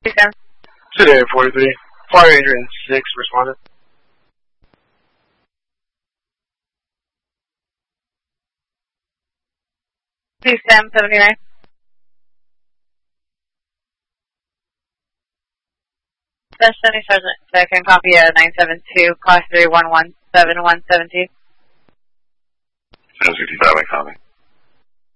Today, 43. Fire Ranger and 6 responded. Sam 79. Destiny Sergeant, second copy 972, class 3117117. 1065, I copy.